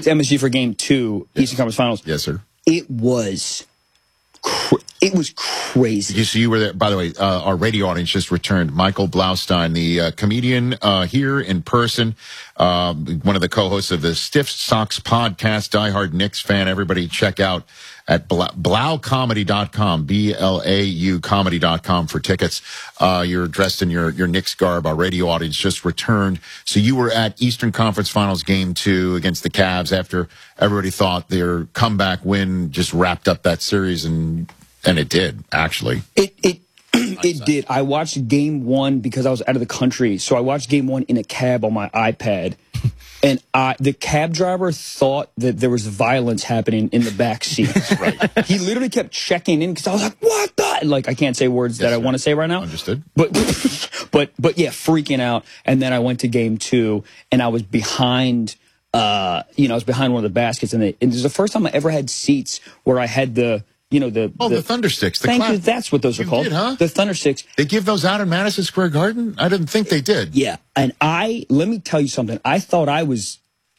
to MSG for Game 2, Eastern Conference Finals. Yes, sir. It was crazy. So you were there. By the way, our radio audience just returned. Michael Blaustein, the comedian, here in person, one of the co-hosts of the Stiff Socks podcast, diehard Knicks fan. Everybody check out at blaucomedy.com, BLAU comedy.com for tickets. You're dressed in your Knicks garb. Our radio audience just returned. So you were at Eastern Conference Finals Game 2 against the Cavs after everybody thought their comeback win just wrapped up that series, and it did, actually. It did. I watched Game 1 because I was out of the country, so I watched Game 1 in a cab on my iPad. And the cab driver thought that there was violence happening in the back seat. Right. He literally kept checking in because I was like, "What the?" And like, I can't say words that I want to say right now. Understood. But yeah, freaking out. And then I went to Game 2, and I was behind. I was behind one of the baskets, and it was the first time I ever had seats where I had the Thunder Sticks. Thank you. That's what those are called. Did, huh? The Thunder Sticks. They give those out in Madison Square Garden? I didn't think they did. Yeah, and let me tell you something. I thought I was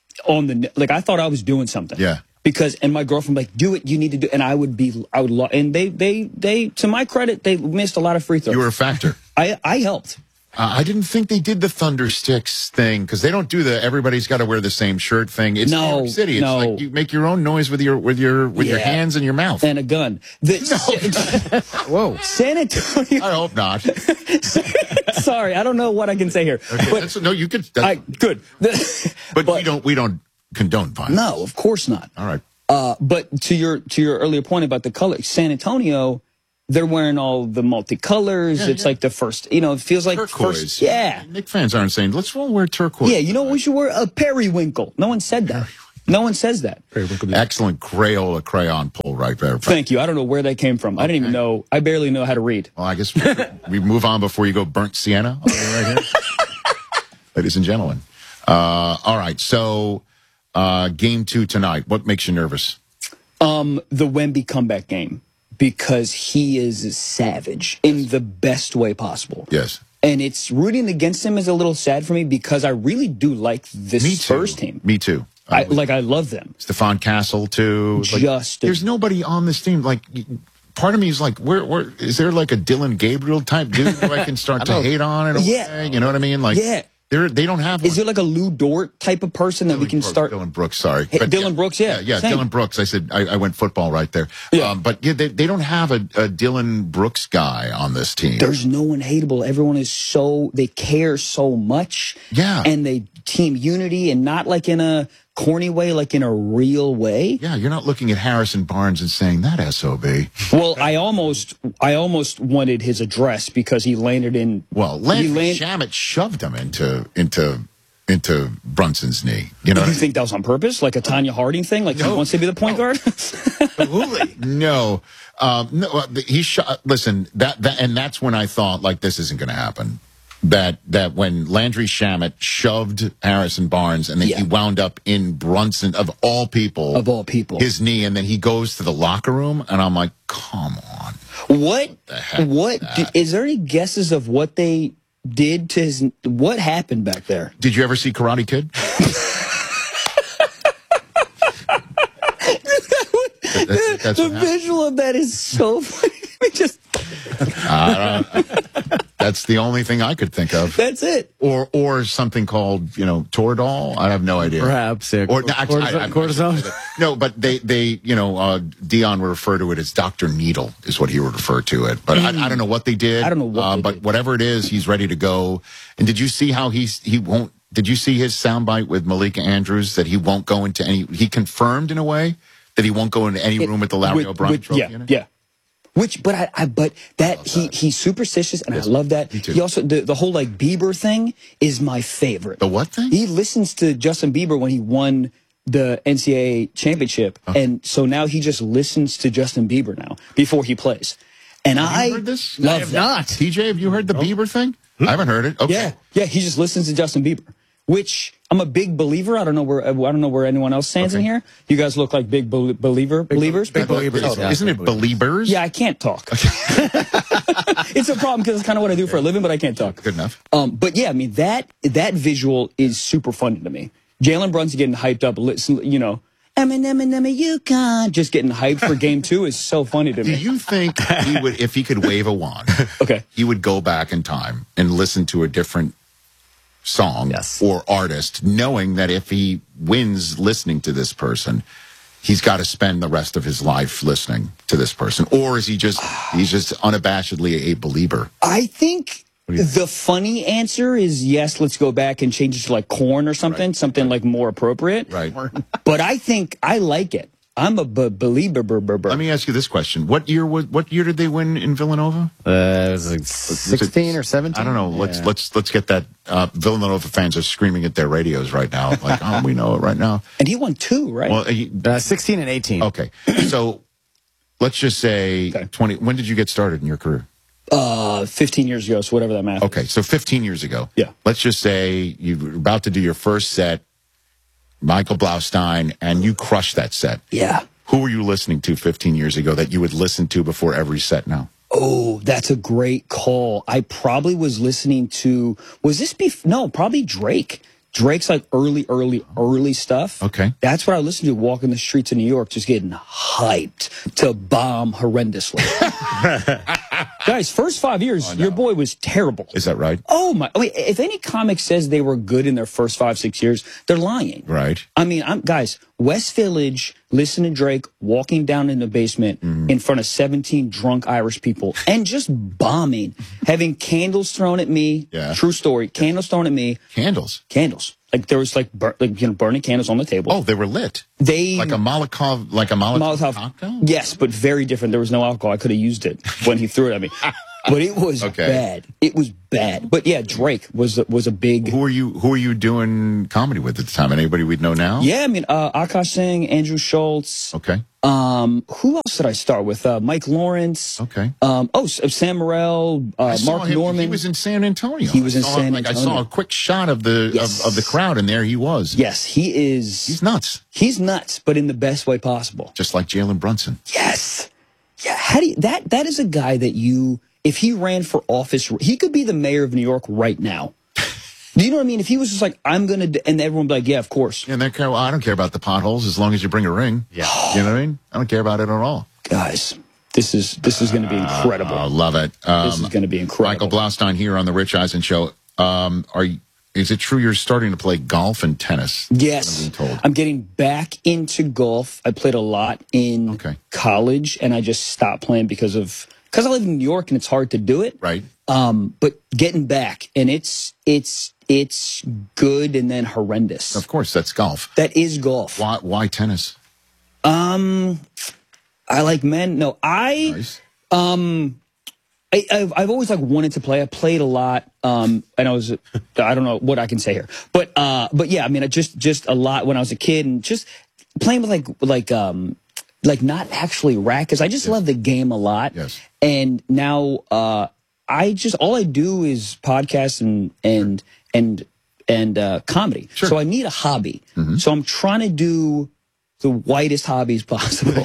I thought I was doing something. Yeah. And my girlfriend was like, do it, you need to do it. And I would and they, to my credit, they missed a lot of free throws. You were a factor. I helped. I didn't think they did the Thunder Sticks thing because they don't do the everybody's got to wear the same shirt thing. It's New York City. It's like you make your own noise with your hands and your mouth and a gun. Whoa, San Antonio. I hope not. Sorry, I don't know what I can say here. Okay, but, no, you could. Good. But we don't condone violence. No, of course not. All right. But to your earlier point about the color, San Antonio. They're wearing all the multicolors. Yeah, it's like the first, it feels like turquoise. First, yeah. Knick fans aren't saying, let's all wear turquoise. Yeah, you know what we should wear? A periwinkle. No one said that. No one says that. Excellent Crayola crayon pull right there. Thank you. I don't know where that came from. I didn't even know. I barely know how to read. Well, I guess we move on before you go burnt sienna. Right here. Ladies and gentlemen. All right. So, Game 2 tonight. What makes you nervous? The Wemby comeback game. Because he is a savage in the best way possible. Yes. And it's rooting against him is a little sad for me because I really do like this Spurs team. Me too. I love them. Stephon Castle too. There's nobody on this team. Like, part of me is like, where is there like a Dylan Gabriel type dude who I can start to hate on in a way? You know what I mean? Like, they don't have. Is there like a Lou Dort type of person that we can start? Dylan Brooks, sorry. But Dylan Brooks, yeah. Dylan Brooks. I said I went football right there. Yeah. But yeah, they don't have a Dylan Brooks guy on this team. There's no one hateable. Everyone is they care so much. Yeah. And they team unity and not like in a corny way, like in a real way. Yeah, you're not looking at Harrison Barnes and saying that SOB. Well, I almost wanted his address because he landed in. Well, Shamet shoved him into Brunson's knee. You know, you think that was on purpose, like a Tanya Harding thing, like he wants to be the point guard? Absolutely, no. He shot. Listen, and that's when I thought like this isn't going to happen. That when Landry Shamet shoved Harrison Barnes and then he wound up in Brunson of all people, his knee, and then he goes to the locker room, and I'm like, come on, what is there any guesses of what they did to his? What happened back there? Did you ever see Karate Kid? The visual of that is so funny. That's the only thing I could think of. That's it. Or something called, Toradol. I have no idea. Perhaps. Yeah. Or cortisone. No, but they Dion would refer to it as Dr. Needle is what he would refer to it. But I don't know what they did. I don't know what but whatever it is, he's ready to go. And did you see how he won't? Did you see his soundbite with Malika Andrews that he won't go into any? He confirmed in a way that he won't go into any room at the Larry O'Brien Trophy. Yeah. He's superstitious, and I love that. Me too. He also the whole like Bieber thing is my favorite. The what thing? He listens to Justin Bieber when he won the NCAA championship, and so now he just listens to Justin Bieber now before he plays. And have you heard this? Love I have that. not. TJ, have you heard the Bieber thing? I haven't heard it. Okay. Yeah. He just listens to Justin Bieber, which I'm a big believer. I don't know where anyone else stands in here. You guys look like big believers. Big believers. Isn't it Beliebers? Yeah, I can't talk. It's a problem because it's kind of what I do for a living, but I can't talk. Good enough. But yeah, I mean that visual is super funny to me Jalen Brunson getting hyped up, listen, you know, Eminem, Yukon, just getting hyped for game 2 is so funny to Do me. you think he would, if he could wave a wand, Okay. he would go back in time and listen to a different song Yes. or artist, knowing that if he wins listening to this person, he's got to spend the rest of his life listening to this person? Or is he's just unabashedly a believer? I think the funny answer is yes, let's go back and change it to like Korn or something, something like more appropriate. Right. But I think I like it. I'm a believer. Let me ask you this question. What year did they win in Villanova? It was like 16 or 17. I don't know. Let's get that. Villanova fans are screaming at their radios right now. Like, oh, we know it right now. And he won 2, right? Well, 16 and 18. okay. So let's just say 20. When did you get started in your career? 15 years ago, so whatever that math. Okay, so 15 years ago. Yeah. Let's just say you were about to do your first set, Michael Blaustein, and you crushed that set. Yeah. Who were you listening to 15 years ago that you would listen to before every set now? Oh, that's a great call. I probably was listening to, probably Drake. Drake's like early stuff. Okay. That's what I listened to walking the streets of New York, just getting hyped to bomb horrendously. Guys, first 5 years, your boy was terrible. Is that right? Oh my! I mean, if any comic says they were good in their first 5-6 years, they're lying. Right. I mean, guys, West Village, listen to Drake walking down in the basement in front of 17 drunk Irish people and just bombing, having candles thrown at me. Yeah. True story. Candles thrown at me. Candles. Like there was burning candles on the table. Oh, they were lit. They Like a Molotov cocktail? Yes, but very different. There was no alcohol. I could have used it when he threw it at me. But it was bad. It was bad. But yeah, Drake was a big. Who are you doing comedy with at the time? Anybody we'd know now? Yeah, I mean, Akash Singh, Andrew Schultz. Okay. Who else did I start with? Mike Lawrence. Okay. Sam Morrell, Mark Norman. He was in San Antonio. He was in San Antonio. I saw a quick shot of the crowd, and there he was. Yes, he is. He's nuts. He's nuts, but in the best way possible. Just like Jalen Brunson. Yes. Yeah. How do you, that is a guy that if he ran for office, he could be the mayor of New York right now. Do you know what I mean? If he was just like, I'm going to, and everyone would be like, yeah, of course. And I don't care about the potholes as long as you bring a ring. Yeah. You know what I mean? I don't care about it at all. Guys, this is going to be incredible. I love it. This is going to be incredible. Michael Blaustein here on the Rich Eisen Show. Is it true you're starting to play golf and tennis? Yes. I'm being told. I'm getting back into golf. I played a lot in college, and I just stopped playing because I live in New York and it's hard to do it. Right. But getting back, and it's good and then horrendous. Of course, that's golf. That is golf. Why tennis? I like men. No, Nice. I've always wanted to play. I played a lot, and I don't know what I can say here, but yeah, I mean, I just a lot when I was a kid, and just playing with like not actually rackets. I just love the game a lot. Yes. And now all I do is podcasts and comedy. Sure. So I need a hobby. So I'm trying to do the whitest hobbies possible.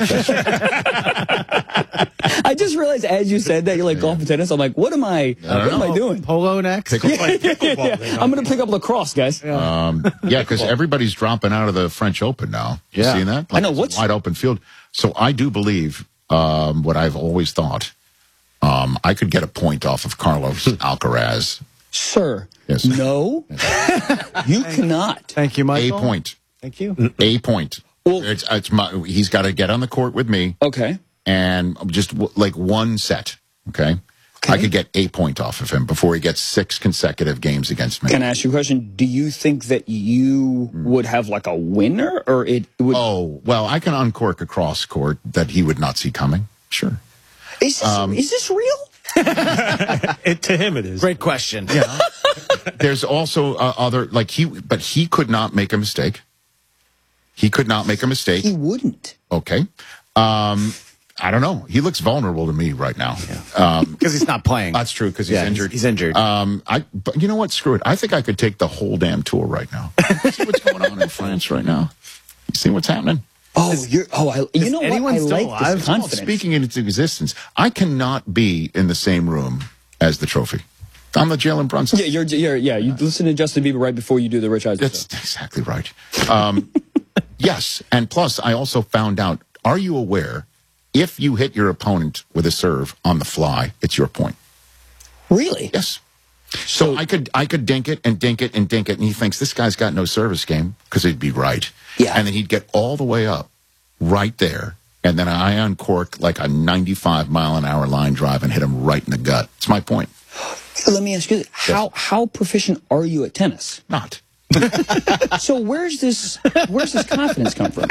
I just realized as you said that you're like golf and tennis. I'm like, what am I doing? Polo next? Yeah. I'm going to pick up lacrosse, guys. Yeah, because everybody's dropping out of the French Open now. You Yeah. seen that? I know, it's a what's- wide open field. So I do believe what I've always thought. I could get a point off of Carlos Alcaraz. Sir, Yes. no, you cannot. Thank you, A Michael. point. Thank you. A point. Well- He's got to get on the court with me Okay. and just like one set. Okay. I could get a point off of him before he gets 6 consecutive games against me. Can I ask you a question? Do you think that you would have like a winner, or it would? Oh, well, I can uncork a cross court that he would not see coming. Sure. Is this real? To him, it is. Great question. Yeah. There's also but he could not make a mistake. He could not make a mistake. He wouldn't. Okay. I don't know. He looks vulnerable to me right now. Because he's not playing. That's true because he's injured. He's injured. But you know what? Screw it. I think I could take the whole damn tour right now. See what's going on in France right now. You see what's happening? Oh, you know what? anyone I still like alive? this confidence. Speaking into existence, I cannot be in the same room as the trophy. I'm the Jalen Brunson. Yeah, you listen to Justin Bieber right before you do the Rich Eisen That's stuff. exactly right. Yes, and plus, I also found out, are you aware, if you hit your opponent with a serve on the fly, it's your point? Really? Yes. So I could dink it and dink it and dink it, and he thinks this guy's got no service game, because he'd be right. Yeah. And then he'd get all the way up right there, and then I uncork like a 95-mile-an-hour line drive and hit him right in the gut. It's my point. Let me ask you this. How proficient are you at tennis? Not. So where's this confidence come from?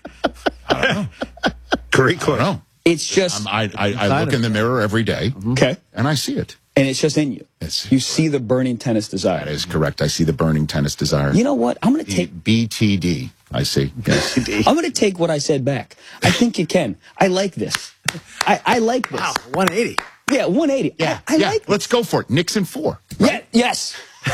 Great I don't question. know. It's just I look in the mirror every day, okay, and I see it. and it's just in you. You see the burning tennis desire. That is correct. I see the burning tennis desire. You know what? I'm going to take BTD. I see. Yes. I'm going to take what I said back. I think you can. I like this. I like this. Wow, 180. Yeah, 180. Yeah. I like this. Let's go for it. Nixon 4. Yeah, yes.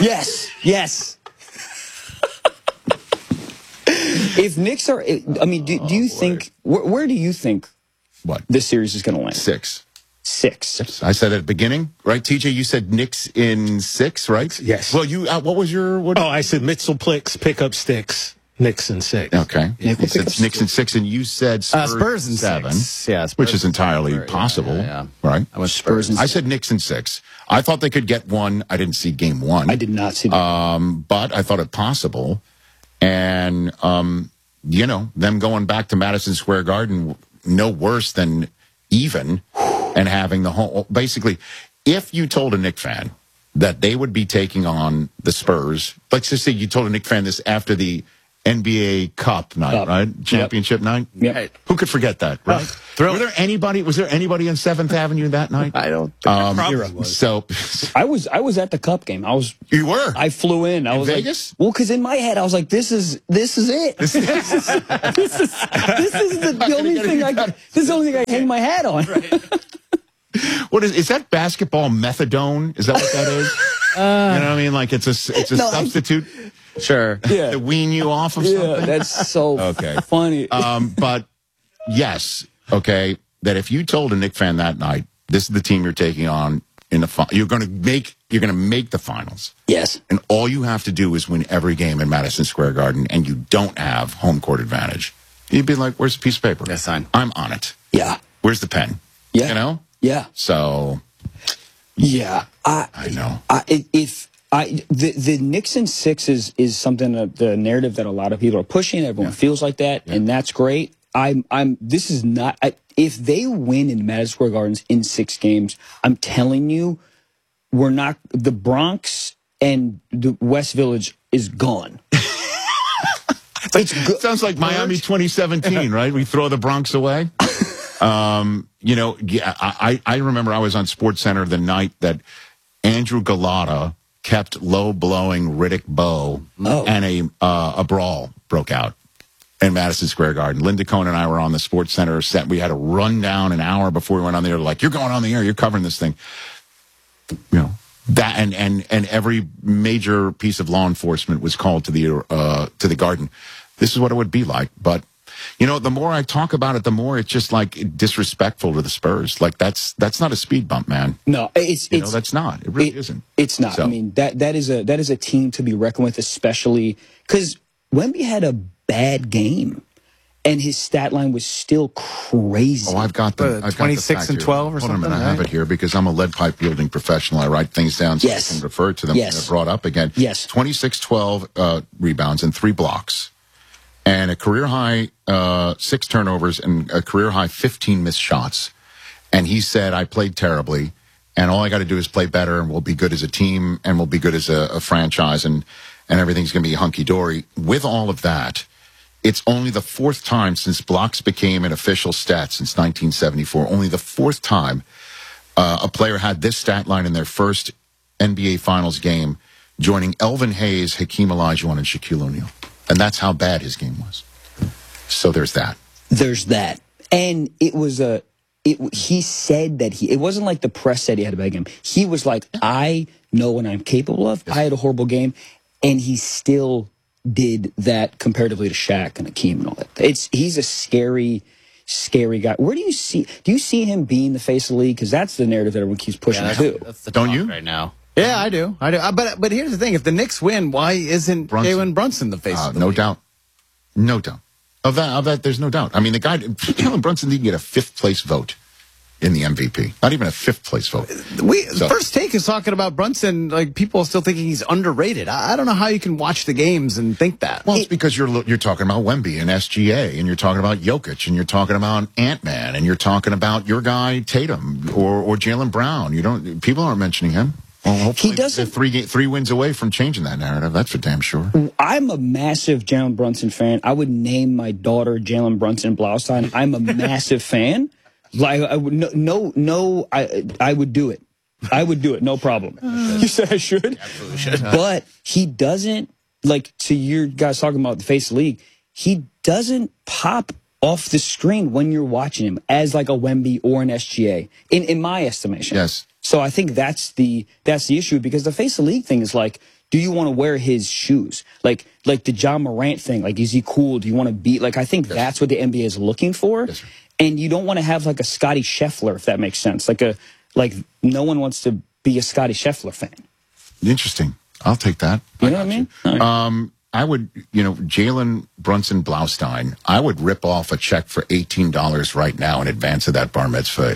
If Knicks are, I mean, do you think, where do you think What? this series is going to land? 6. 6. I said at the beginning, right? TJ, you said Knicks in 6, right? Yes. Well, you, what was your, what? Oh, I said Mitchell-Plix, pick up sticks, Knicks in 6. Okay. Nick will He said pick up Knicks in 6, and you said Spurs in 7. 6. Yeah, Spurs Which is entirely yeah, possible, yeah. right? I went Spurs in I said Knicks in 6. I thought they could get one. I didn't see game 1. I did not see that. But I thought it possible. And, you know, them going back to Madison Square Garden, no worse than even, and having the whole, basically, if you told a Knicks fan that they would be taking on the Spurs, let's just say you told a Knicks fan this after the NBA Cup night, right? Championship night? Yep. Who could forget that, right? Was there anybody on 7th Avenue that night? I don't think Probably was. So, I was at the Cup game. you were? I flew in. I was Vegas? Like, well, because in my head I was like, this is it. This is the only thing this is the only thing I hang my hat on. What is that basketball methadone? Is that what that is? You know what I mean? Like it's a substitute Sure. Yeah, to wean you off of something? yeah, that's so Okay. funny. But yes, okay, that if you told a Knicks fan that night, this is the team you're taking on in the you're going to make the finals. Yes. And all you have to do is win every game in Madison Square Garden, and you don't have home court advantage. You'd be like, where's the piece of paper? Yes, I'm on it. Yeah. Where's the pen? Yeah. You know? Yeah. So, Yeah. I know. The Knicks in 6 is something that the narrative that a lot of people are pushing. Everyone feels like that, and that's great. This is not. If they win in Madison Square Gardens in 6 games, I'm telling you, we're not. The Bronx and the West Village is gone. It sounds like Miami 2017, right? We throw the Bronx away. You know, yeah, I remember I was on SportsCenter the night that Andrew Galata kept low-blowing Riddick Bowe, and a brawl broke out in Madison Square Garden. Linda Cohn and I were on the SportsCenter set. We had to run down an hour before we went on the air. Like, you're going on the air. You're covering this thing. You know, that and every major piece of law enforcement was called to the Garden. This is what it would be like. But, you know, the more I talk about it, the more it's just like disrespectful to the Spurs. Like that's not a speed bump, man. No, that's not. It really isn't. It's not. So. I mean, that is a team to be reckoned with, especially because Wemby had a bad game, and his stat line was still crazy. Oh, I've got the 26 and 12 or something. Hold on a minute, I have it here because I'm a lead pipe wielding professional. I write things down so I can refer to them when they're brought up again. Yes. 26-12 rebounds and 3 blocks. And a career high 6 turnovers and a career high 15 missed shots. And he said, I played terribly, and all I got to do is play better, and we'll be good as a team, and we'll be good as a franchise, and everything's going to be hunky-dory. With all of that, it's only the 4th time since blocks became an official stat since 1974, only the 4th time a player had this stat line in their first NBA Finals game, joining Elvin Hayes, Hakeem Olajuwon, and Shaquille O'Neal. And that's how bad his game was. So there's that. There's that. And it was he said that it wasn't like the press said he had a bad game. He was like, I know what I'm capable of. Yes. I had a horrible game. And he still did that comparatively to Shaq and Hakeem and all that. He's a scary guy. Where do you see him being the face of the league? Because that's the narrative that everyone keeps pushing too. That's the Don't talk you? right now. Yeah, I do. But here's the thing: if the Knicks win, why isn't Jalen Brunson the face of the league? No doubt. Of that, there's no doubt. I mean, the guy, Jalen Brunson, didn't get a 5th place vote in the MVP. Not even a 5th place vote. First Take is talking about Brunson, like people are still thinking he's underrated. I don't know how you can watch the games and think that. Well, it's because you're talking about Wemby and SGA, and you're talking about Jokic, and you're talking about Ant-Man, and you're talking about your guy Tatum or Jaylen Brown. People aren't mentioning him. Well, hopefully He doesn't. they're 3 wins away from changing that narrative. That's for damn sure. I'm a massive Jalen Brunson fan. I would name my daughter Jalen Brunson Blaustein. I'm a massive fan. Like I would I would do it. I would do it, no problem. You said I should? Absolutely should. But he doesn't, like, to your guys talking about the face of the league, he doesn't pop off the screen when you're watching him as like a Wemby or an SGA, in my estimation. Yes. So I think that's the issue, because the face of the league thing is like, do you want to wear his shoes? Like the John Morant thing, like, is he cool? Do you want to be, like, I think that's what the NBA is looking for. Yes, sir. And you don't want to have like a Scotty Scheffler, if that makes sense. Like no one wants to be a Scotty Scheffler fan. Interesting. I'll take that. You know what I mean? Right. I would, Jalen Brunson Blaustein, I would rip off a check for $18 right now in advance of that bar mitzvah.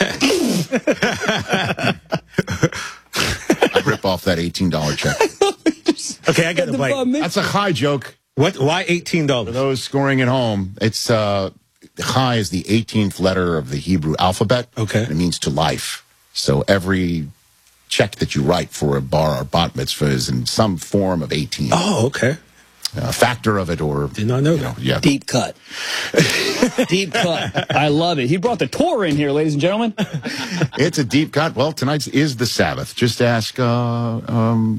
I'd rip off that $18 check. Okay, I got a bite. That's a high joke. What? Why $18? For those scoring at home, it's Chai is the 18th letter of the Hebrew alphabet. Okay. And it means to life. So every check that you write for a bar or bat mitzvah is in some form of 18. Oh, okay. A factor of it, or did not know that. Yeah. Deep cut. Deep cut. I love it. He brought the Torah in here, ladies and gentlemen. It's a deep cut. Well, tonight is the Sabbath. Just ask former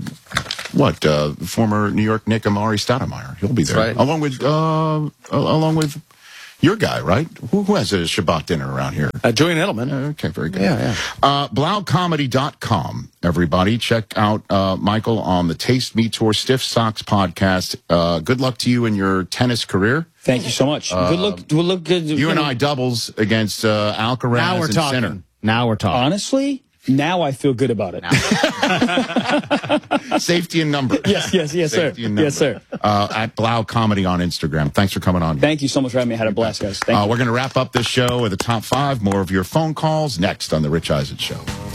New York Knick Amari Stoudemire. He'll be there, right. along with your guy, right? Who has a Shabbat dinner around here? Julian Edelman. Okay, very good. Yeah. BlauComedy.com. Everybody, check out Michael on the Taste Me Tour Stiff Socks podcast. Good luck to you in your tennis career. Thank you so much. Good luck. We'll look good. You and I doubles against Alcaraz Now we're and talking. Sinner. Now we're talking. Honestly, now I feel good about it. Safety in number. Yes, sir. Yes, sir. At Blau Comedy on Instagram. Thanks for coming on. Thank you so much for having me. I had a blast, guys. Thank you. We're going to wrap up this show with the top 5. More of your phone calls next on The Rich Eisen Show.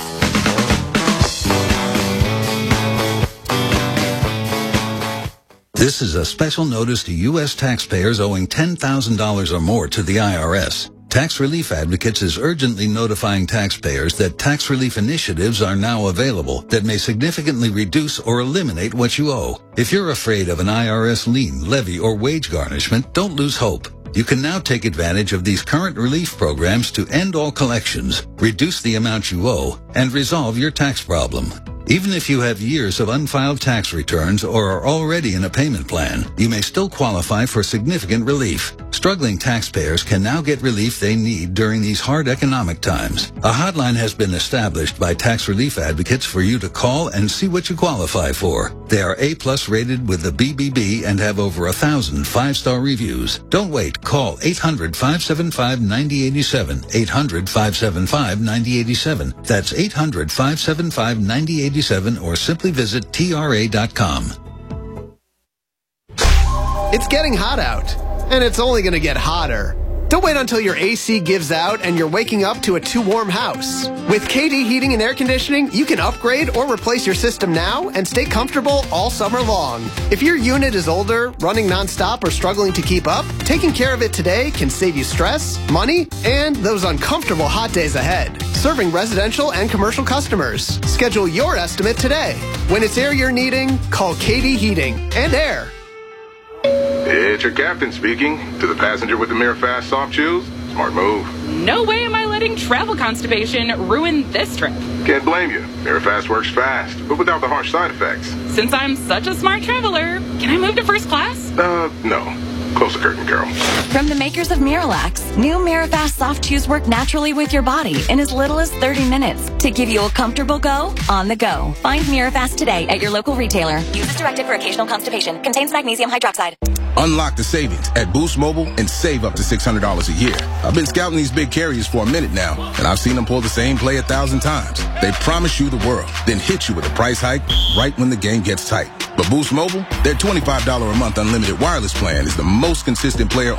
This is a special notice to U.S. taxpayers owing $10,000 or more to the IRS. Tax Relief Advocates is urgently notifying taxpayers that tax relief initiatives are now available that may significantly reduce or eliminate what you owe. If you're afraid of an IRS lien, levy, or wage garnishment, don't lose hope. You can now take advantage of these current relief programs to end all collections, reduce the amount you owe, and resolve your tax problem. Even if you have years of unfiled tax returns or are already in a payment plan, you may still qualify for significant relief. Struggling taxpayers can now get relief they need during these hard economic times. A hotline has been established by Tax Relief Advocates for you to call and see what you qualify for. They are A+ rated with the BBB and have over 1,000 5-star reviews. Don't wait. Call 800-575-9087. 800-575-9087. That's 800-575-9087. Or simply visit TRA.com. It's getting hot out, and it's only going to get hotter. Don't wait until your AC gives out and you're waking up to a too warm house. With KD Heating and Air Conditioning, you can upgrade or replace your system now and stay comfortable all summer long. If your unit is older, running nonstop, or struggling to keep up, taking care of it today can save you stress, money, and those uncomfortable hot days ahead. Serving residential and commercial customers. Schedule your estimate today. When it's air you're needing, call KD Heating and Air. It's your captain speaking. To the passenger with the Mirror Fast soft shoes, smart move. No way am I letting travel constipation ruin this trip. Can't blame you. Mirror Fast works fast, but without the harsh side effects. Since I'm such a smart traveler, can I move to first class? No. Close the curtain, Carol. From the makers of Miralax, new Mirafast soft chews work naturally with your body in as little as 30 minutes to give you a comfortable go on the go. Find Mirafast today at your local retailer. Use as directed for occasional constipation. Contains magnesium hydroxide. Unlock the savings at Boost Mobile and save up to $600 a year. I've been scouting these big carriers for a minute now, and I've seen them pull the same play 1,000 times. They promise you the world, then hit you with a price hike right when the game gets tight. But Boost Mobile, their $25 a month unlimited wireless plan is the most consistent player